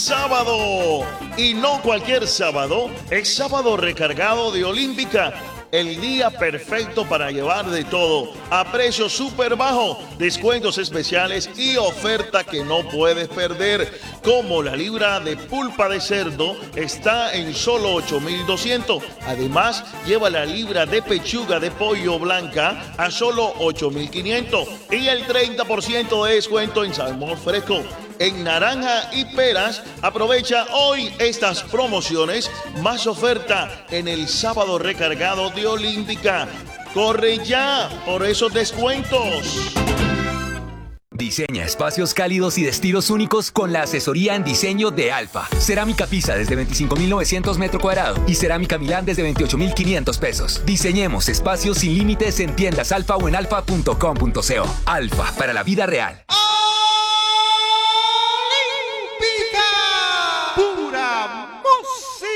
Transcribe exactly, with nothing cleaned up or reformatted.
sábado. Y no cualquier sábado, es sábado recargado de Olímpica. El día perfecto para llevar de todo a precio súper bajo, descuentos especiales y oferta que no puedes perder. Como la libra de pulpa de cerdo está en solo ocho mil doscientos. Además, lleva la libra de pechuga de pollo blanca a solo ocho mil quinientos. Y el treinta por ciento de descuento en salmón fresco. En naranja y peras, aprovecha hoy estas promociones, más oferta en el sábado recargado de Olímpica. ¡Corre ya por esos descuentos! Diseña espacios cálidos y de estilos únicos con la asesoría en diseño de Alfa. Cerámica Pisa desde veinticinco mil novecientos metros cuadrados y Cerámica Milán desde veintiocho mil quinientos pesos. Diseñemos espacios sin límites en tiendas Alfa o en alfa punto com punto co. Alfa, para la vida real. Pura